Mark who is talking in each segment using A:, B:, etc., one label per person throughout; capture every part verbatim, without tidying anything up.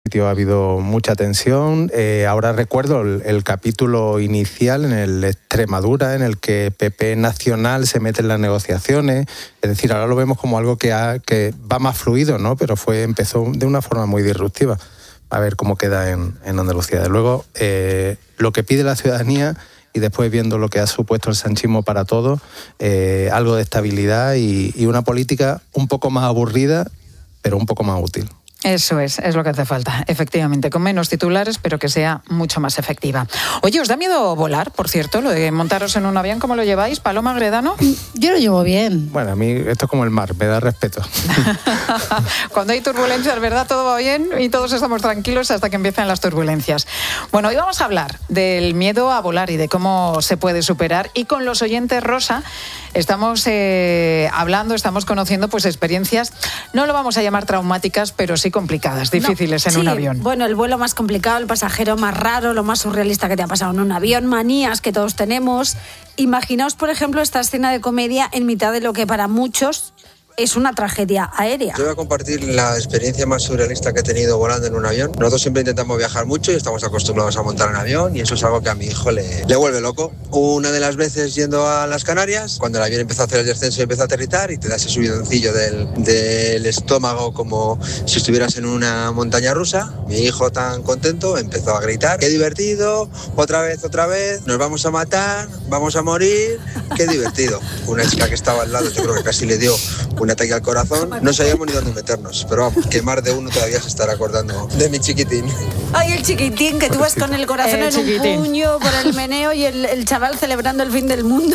A: sitio ha habido mucha tensión. Eh, ahora recuerdo el, el capítulo inicial en el Extremadura, en el que P P Nacional se mete en las negociaciones. Es decir, ahora lo vemos como algo que, ha, que va más fluido, ¿no? Pero fue empezó de una forma muy disruptiva. A ver cómo queda en, en Andalucía. De luego, eh, lo que pide la ciudadanía, y después viendo lo que ha supuesto el sanchismo para todos, eh, algo de estabilidad y, y una política un poco más aburrida, pero un poco más útil.
B: Eso es, es lo que hace falta, efectivamente, con menos titulares, pero que sea mucho más efectiva. Oye, ¿os da miedo volar, por cierto, lo de montaros en un avión? ¿Cómo lo lleváis, Paloma Gredano?
C: Yo lo llevo bien.
A: Bueno, a mí esto es como el mar, me da respeto.
B: Cuando hay turbulencias, ¿verdad? Todo va bien y todos estamos tranquilos hasta que empiezan las turbulencias. Bueno, hoy vamos a hablar del miedo a volar y de cómo se puede superar. Y con los oyentes, Rosa, estamos eh, hablando, estamos conociendo pues experiencias, no lo vamos a llamar traumáticas, pero sí complicadas, difíciles no, en
C: sí,
B: un avión.
C: Bueno, el vuelo más complicado, el pasajero más raro, lo más surrealista que te ha pasado en un avión, manías que todos tenemos. Imaginaos, por ejemplo, esta escena de comedia en mitad de lo que para muchos es una tragedia aérea.
D: Yo voy a compartir la experiencia más surrealista que he tenido volando en un avión. Nosotros siempre intentamos viajar mucho y estamos acostumbrados a montar en avión, y eso es algo que a mi hijo le, le vuelve loco. Una de las veces yendo a las Canarias, cuando el avión empezó a hacer el descenso y empezó a aterrizar, y te da ese subidoncillo del, del estómago como si estuvieras en una montaña rusa, mi hijo tan contento empezó a gritar: ¡qué divertido! Otra vez, otra vez, nos vamos a matar, vamos a morir, qué divertido. Una chica que estaba al lado, yo creo que casi le dio un ataque al corazón, no sabíamos ni dónde meternos, pero vamos, que más de uno todavía se estará acordando de mi chiquitín.
C: Ay, el chiquitín, que tú vas con el corazón
B: el
C: en
B: chiquitín.
C: un puño por el meneo y el, el chaval celebrando el fin del mundo.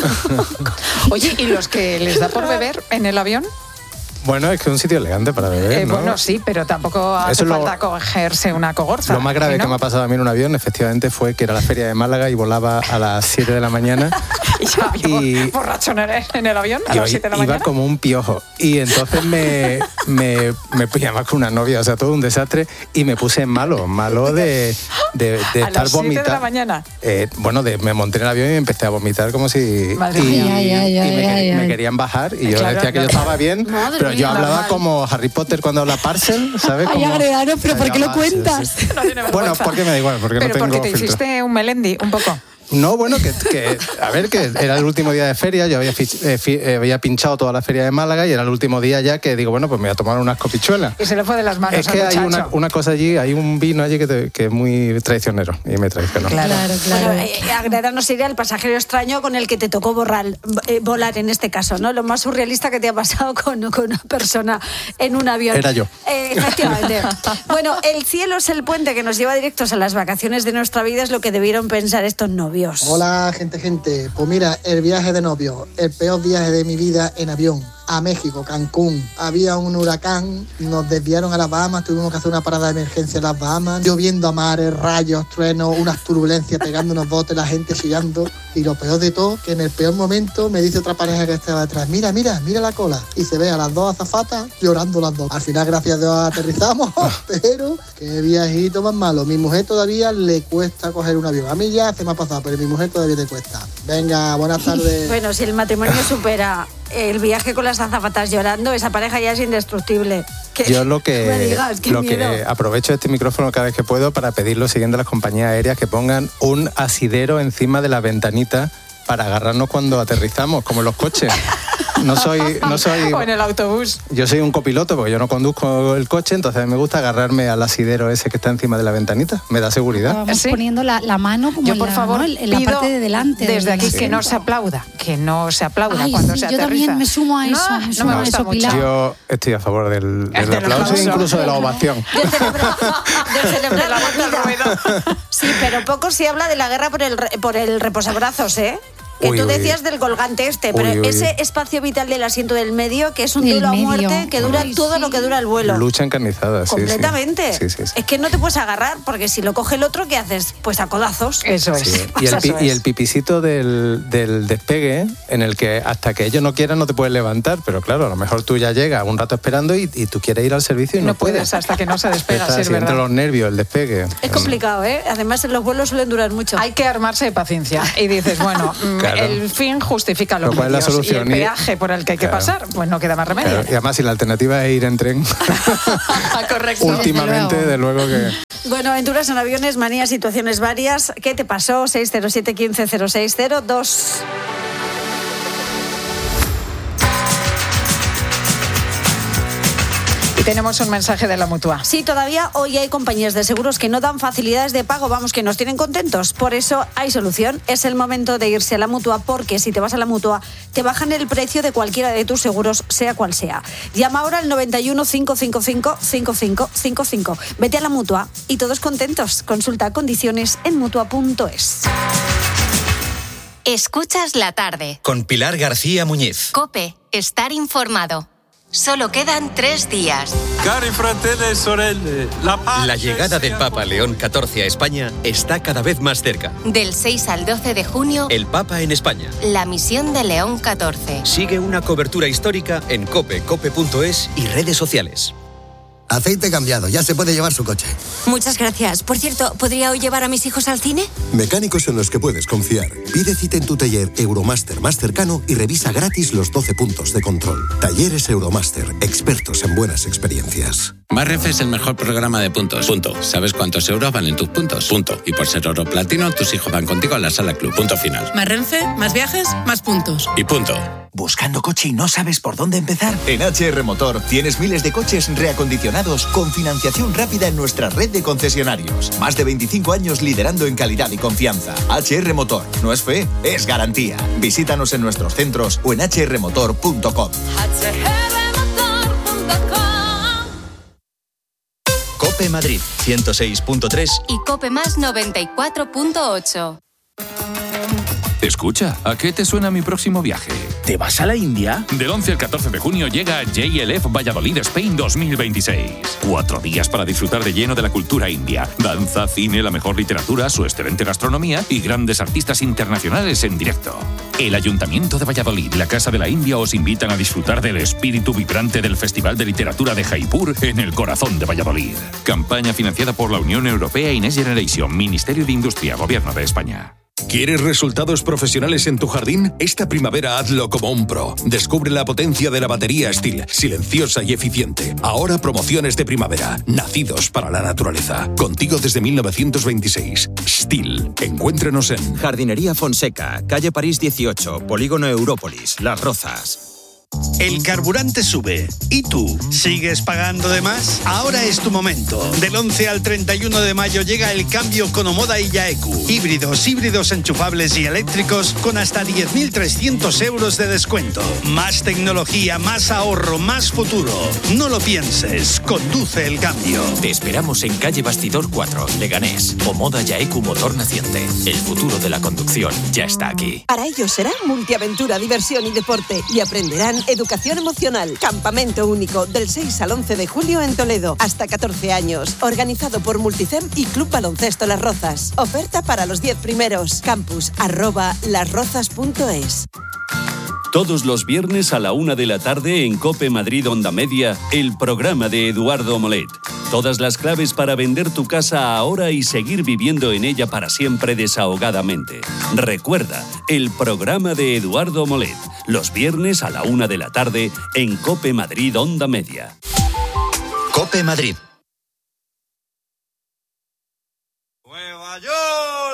B: Oye, ¿y los que les da por beber en el avión?
A: Bueno, es que es un sitio elegante para beber,
B: Eh,
A: ¿no?
B: Bueno, sí, pero tampoco hace
A: Eso es lo-
B: falta cogerse una cogorza.
A: Lo más grave
B: ¿sí, no?
A: que me ha pasado a mí en un avión, efectivamente, fue que era la feria de Málaga y volaba a las siete de la mañana.
B: Y ya había
A: y-
B: borracho en el, en el avión a
A: y
B: las
A: hoy
B: siete de la
A: iba
B: mañana.
A: como un piojo. Y entonces me, me, me puse además con una novia, o sea, todo un desastre. Y me puse malo, malo de, de, de
B: a
A: estar
B: las siete
A: vomitando.
B: de la mañana.
A: Eh, bueno, de, me monté en el avión y empecé a vomitar como si...
B: Madre
A: y,
B: mía.
C: Ay, ay,
A: y
C: ay,
A: me,
C: ay,
A: me
C: ay.
A: querían bajar y yo
B: Claro,
A: decía que yo
B: claro.
A: estaba bien,
C: Madre
A: pero
C: mía,
A: yo hablaba
C: normal.
A: como Harry Potter cuando habla Parcel, ¿sabes?
C: Ay,
A: Como-
C: Agredano, pero ¿por qué lo
A: Ay, sí,
C: cuentas?
A: sí.
B: No tiene
A: Bueno,
B: vergüenza.
A: porque me da igual, porque
B: Pero
A: no tengo
B: porque te
A: filtro.
B: hiciste un melendi, un poco.
A: No, bueno, que, que a ver, que era el último día de feria, yo había, fich- eh, fi- eh, había pinchado toda la feria de Málaga y era el último día ya que digo, bueno, pues me voy a tomar unas copichuelas.
B: Y se le fue de las manos
A: Es
B: al
A: que hay
B: muchacho.
A: una, una cosa allí, hay un vino allí que, te- que es muy traicionero y me traicionó.
B: Claro.
C: Claro, claro. Bueno, eh, Agredano sería el pasajero extraño con el que te tocó borrar, eh, volar en este caso, ¿no? Lo más surrealista que te ha pasado con, con una persona en un avión.
A: Era yo.
C: Eh, efectivamente. Bueno, el cielo es el puente que nos lleva directos a las vacaciones de nuestra vida, es lo que debieron pensar estos novios.
E: Hola, gente, gente. Pues mira, el viaje de novio, el peor viaje de mi vida en avión. A México, Cancún. Había un huracán, nos desviaron a las Bahamas, tuvimos que hacer una parada de emergencia en las Bahamas, lloviendo a mares, rayos, truenos, unas turbulencias, pegando unos botes, la gente chillando. Y lo peor de todo, que en el peor momento me dice otra pareja que estaba detrás: mira, mira, mira la cola. Y se ve a las dos azafatas llorando las dos. Al final, gracias a Dios, aterrizamos, pero qué viajito más malo. Mi mujer todavía le cuesta coger un avión. A mí ya se me ha pasado, pero a mi mujer todavía le cuesta. Venga, buenas tardes.
C: Bueno, si el matrimonio supera el viaje con las azafatas llorando, esa pareja ya es indestructible. ¿Qué?
A: Yo lo
C: No me
A: que,
C: digas, qué
A: lo
C: miedo.
A: que aprovecho este micrófono cada vez que puedo para pedir lo siguiente a las compañías aéreas: que pongan un asidero encima de la ventanita para agarrarnos cuando aterrizamos, como en los coches. No soy, no soy,
B: O en el autobús.
A: yo soy un copiloto porque yo no conduzco el coche, entonces me gusta agarrarme al asidero ese que está encima de la ventanita. Me da seguridad.
F: Vamos
B: Sí.
F: poniendo la, la mano como
B: Yo,
F: en
B: por
F: la,
B: favor,
F: ¿no? en la
B: pido
F: parte de delante.
B: desde
F: del
B: aquí que no
F: asiento.
B: se aplauda, que no se aplauda
F: Ay,
B: cuando
F: sí,
B: se
F: yo
B: aterriza.
F: también me sumo a eso,
B: No,
F: me
B: no
F: sumo
B: me
F: a
B: gusta
F: eso,
B: mucho.
F: Pilar.
A: Yo estoy a favor del, del
B: Del
A: aplauso,
B: aplauso.
A: incluso de la ovación.
C: De celebrar, de celebrar
B: De la
C: la
B: vuelta al
C: vida. Sí, pero poco se habla de la guerra por el, re- por el reposabrazos, ¿eh? Que
A: Uy,
C: tú
A: uy.
C: decías del colgante este, pero
A: Uy, uy.
C: ese espacio vital del asiento del medio, que es un
F: Del
C: duelo a
F: medio.
C: muerte, que dura
F: Ay,
C: todo
F: sí.
C: lo que dura el vuelo.
A: Lucha encarnizada, sí, sí.
C: Completamente.
A: Sí, sí, sí.
C: Es que no te puedes agarrar, porque si lo coge el otro, ¿qué haces? Pues a codazos.
B: Eso es.
A: Sí.
C: Pues
A: Y, el,
C: eso
A: pi- y
C: es.
A: el pipicito del, del despegue, en el que hasta que ellos no quieran no te puedes levantar, pero claro, a lo mejor tú ya llegas un rato esperando y, y tú quieres ir al servicio y no,
B: No puedes hasta que no se despega,
A: Está
B: sí, es
A: así, entre
B: verdad.
A: los nervios, el despegue.
C: Es complicado, ¿eh? Además, en los vuelos suelen durar mucho.
B: Hay que armarse de paciencia. Y dices, bueno, mm,
A: Claro.
B: el fin justifica los
A: Pero ¿cuál es la
B: medios.
A: solución?
B: Y el
A: Y-
B: peaje por el que hay que
A: Claro.
B: pasar, pues no queda más remedio.
A: Claro, y además si la alternativa es ir en tren,
B: Correcto.
A: últimamente,
F: Desde
A: de luego que...
C: Bueno, aventuras en aviones, manías, situaciones varias. ¿Qué te pasó? seis cero siete, uno cinco cero seis cero dos.
B: Tenemos un mensaje de la Mutua.
C: Sí, todavía hoy hay compañías de seguros que no dan facilidades de pago, vamos, que nos tienen contentos. Por eso hay solución. Es el momento de irse a la Mutua, porque si te vas a la Mutua, te bajan el precio de cualquiera de tus seguros, sea cual sea. Llama ahora al noventa y uno, cincuenta y cinco, cincuenta y cinco cincuenta y cinco. Vete a la Mutua y todos contentos. Consulta condiciones en mutua punto es.
G: Escuchas la tarde.
H: Con Pilar García Muñiz.
G: COPE. Estar informado. Solo quedan tres días.
I: Cari fratelli e sorelle, la pace.
H: La llegada del Papa León catorce a España está cada vez más cerca.
G: Del seis al doce de junio,
H: El Papa en España.
G: la misión de León catorce.
H: Sigue una cobertura histórica en cope, cope punto es y redes sociales.
J: Aceite cambiado, ya se puede llevar su coche.
G: Muchas gracias. Por cierto, ¿podría hoy llevar a mis hijos al cine?
K: Mecánicos en los que puedes confiar. Pide cita en tu taller Euromaster más cercano y revisa gratis los doce puntos de control. Talleres Euromaster, expertos en buenas experiencias.
L: Más Renfe es el mejor programa de puntos. Punto. ¿Sabes cuántos euros valen tus puntos? Punto. Y por ser oro platino, tus hijos van contigo a la sala club. Punto final.
M: Más Renfe, más viajes, más puntos.
L: Y punto.
N: ¿Buscando coche y no sabes por dónde empezar? En H R Motor tienes miles de coches reacondicionados con financiación rápida en nuestra red de concesionarios. Más de veinticinco años liderando en calidad y confianza. H R Motor. No es fe, es garantía. Visítanos en nuestros centros o en h r motor punto com.
H: COPE Madrid, ciento seis punto tres
G: y COPE Más noventa y cuatro punto ocho.
O: Escucha, ¿a qué te suena mi próximo viaje?
N: ¿Te vas a la India?
O: Del once al catorce de junio llega J L F Valladolid Spain dos mil veintiséis. Cuatro días para disfrutar de lleno de la cultura india. Danza, cine, la mejor literatura, su excelente gastronomía y grandes artistas internacionales en directo. El Ayuntamiento de Valladolid y la Casa de la India os invitan a disfrutar del espíritu vibrante del Festival de Literatura de Jaipur en el corazón de Valladolid. Campaña financiada por la Unión Europea y Next Generation, Ministerio de Industria, Gobierno de España.
P: ¿Quieres resultados profesionales en tu jardín? Esta primavera hazlo como un pro. Descubre la potencia de la batería Stihl, silenciosa y eficiente. Ahora promociones de primavera, nacidos para la naturaleza. Contigo desde mil novecientos veintiséis. Stihl. Encuéntrenos en
Q: Jardinería Fonseca, calle París dieciocho, Polígono Európolis, Las Rozas.
R: El carburante sube. ¿Y tú? ¿Sigues pagando de más? Ahora es tu momento. Del once al treinta y uno de mayo llega el cambio con Omoda y Yaeku. Híbridos, híbridos enchufables y eléctricos con hasta diez mil trescientos euros de descuento. Más tecnología, más ahorro, más futuro. No lo pienses. Conduce el cambio.
Q: Te esperamos en calle Bastidor cuatro, Leganés. Omoda Yaeku Motor Naciente. El futuro de la conducción ya está aquí.
S: Para ellos será multiaventura, diversión y deporte. Y aprenderán educación emocional. Campamento único del seis al once de julio en Toledo. Hasta catorce años. Organizado por Multicem y Club Baloncesto Las Rozas. Oferta para los diez primeros. Campus arroba lasrozas punto es.
T: Todos los viernes a la una de la tarde en COPE Madrid Onda Media, el programa de Eduardo Molet. Todas las claves para vender tu casa ahora y seguir viviendo en ella para siempre desahogadamente. Recuerda, el programa de Eduardo Molet. Los viernes a la una de la tarde en COPE Madrid Onda Media.
H: COPE Madrid.